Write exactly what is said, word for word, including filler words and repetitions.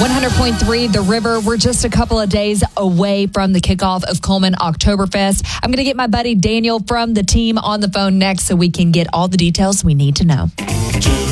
one hundred point three The River. We're just a couple of days away from the kickoff of Coleman Oktoberfest. I'm going to get my buddy Daniel from the team on the phone next so we can get all the details we need to know.